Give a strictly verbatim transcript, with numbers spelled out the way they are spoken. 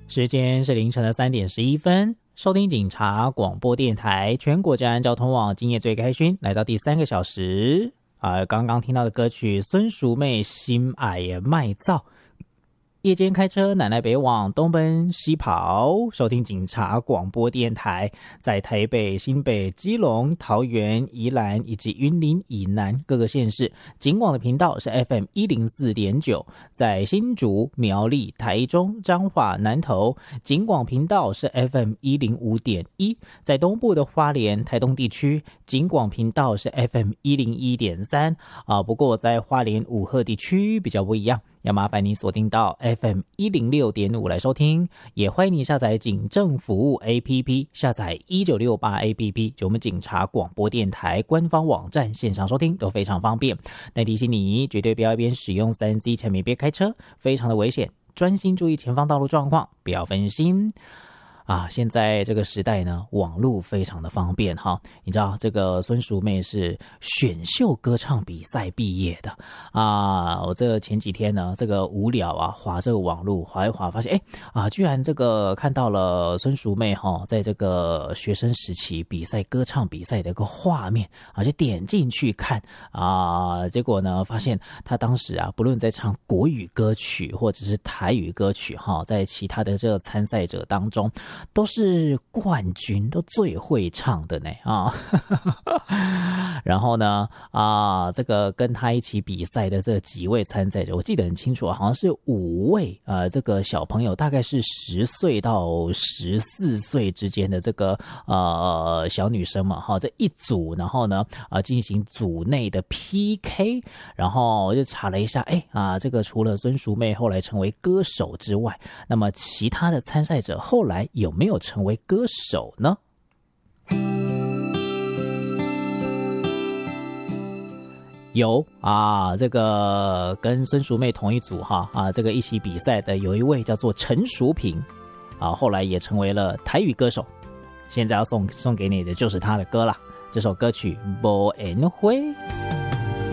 时间是凌晨的三点十一分，收听警察广播电台全国治安交通网，今夜最开勋，来到第三个小时啊、呃，刚刚听到的歌曲孙淑妹心爱的麦噪。夜间开车，南来北往，东奔西跑，收听警察广播电台，在台北、新北、基隆、桃园、宜兰以及云林以南各个县市，警广的频道是 F M 一零四点九，在新竹、苗栗、台中、彰化、南投，警广频道是 F M 一零五点一，在东部的花莲、台东地区，警广频道是 F M 一零一点三啊。不过在花莲五鹤地区比较不一样，要麻烦你锁定到 F M 一零六点五 来收听，也欢迎你下载警政服务 A P P， 下载一九六八 A P P， 就我们警察广播电台官方网站线上收听都非常方便。但提醒你，绝对不要一边使用 三 C 产品边开车，非常的危险，专心注意前方道路状况，不要分心。啊，现在这个时代呢，网络非常的方便哈。你知道这个孙淑妹是选秀歌唱比赛毕业的啊。我这前几天呢，这个无聊啊，滑这个网络滑一滑，发现哎啊，居然这个看到了孙淑妹哈，在这个学生时期比赛歌唱比赛的一个画面啊，就点进去看啊，结果呢，发现她当时啊，不论在唱国语歌曲或者是台语歌曲哈，在其他的这个参赛者当中，都是冠军，都最会唱的呢啊！然后呢啊，这个跟他一起比赛的这几位参赛者，我记得很清楚，好像是五位呃，这个小朋友大概是十岁到十四岁之间的这个呃小女生嘛，哈，这一组，然后呢啊进行组内的 P K， 然后我就查了一下，哎啊，这个除了孙淑妹后来成为歌手之外，那么其他的参赛者后来有没有成为歌手呢？有啊，这个跟孙淑妹同一组哈啊，这个一起比赛的有一位叫做陈淑萍啊，后来也成为了台语歌手。现在要送送给你的就是他的歌啦，这首歌曲《无缘花》。